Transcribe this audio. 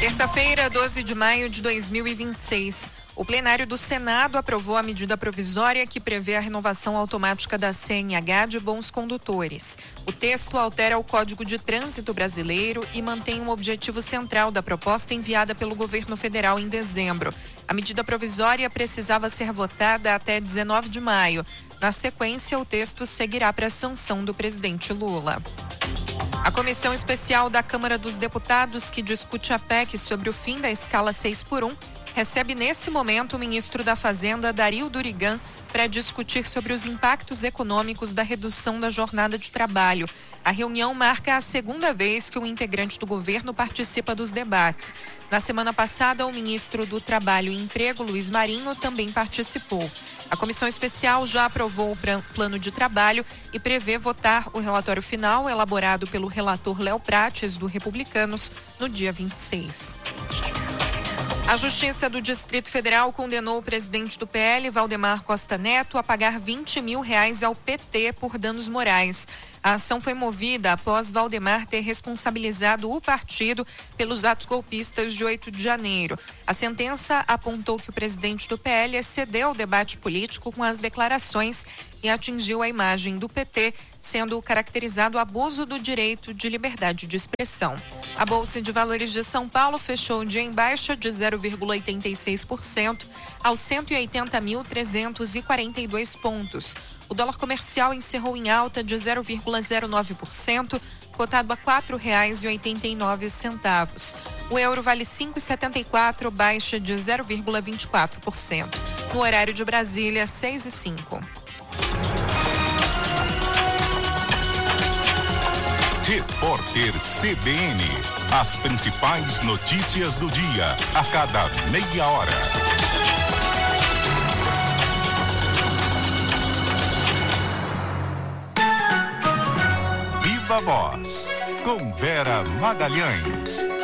Terça-feira, 12 de maio de 2026. O plenário do Senado aprovou a medida provisória que prevê a renovação automática da CNH de bons condutores. O texto altera o Código de Trânsito Brasileiro e mantém um objetivo central da proposta enviada pelo governo federal em dezembro. A medida provisória precisava ser votada até 19 de maio. Na sequência, o texto seguirá para a sanção do presidente Lula. A comissão especial da Câmara dos Deputados, que discute a PEC sobre o fim da escala 6x1, recebe nesse momento o ministro da Fazenda, Dario Durigan, para discutir sobre os impactos econômicos da redução da jornada de trabalho. A reunião marca a segunda vez que um integrante do governo participa dos debates. Na semana passada, o ministro do Trabalho e Emprego, Luiz Marinho, também participou. A comissão especial já aprovou o plano de trabalho e prevê votar o relatório final elaborado pelo relator Léo Prates, do Republicanos, no dia 26. A Justiça do Distrito Federal condenou o presidente do PL, Valdemar Costa Neto, a pagar R$20 mil ao PT por danos morais. A ação foi movida após Valdemar ter responsabilizado o partido pelos atos golpistas de 8 de janeiro. A sentença apontou que o presidente do PL excedeu o debate político com as declarações e atingiu a imagem do PT, sendo caracterizado abuso do direito de liberdade de expressão. A Bolsa de Valores de São Paulo fechou o dia em baixa de 0,86% aos 180.342 pontos. O dólar comercial encerrou em alta de 0,09%, cotado a R$ 4,89. O euro vale 5,74, baixa de 0,24%. No horário de Brasília, 6h05. Repórter CBN. As principais notícias do dia, a cada meia hora. Viva Voz, com Vera Magalhães.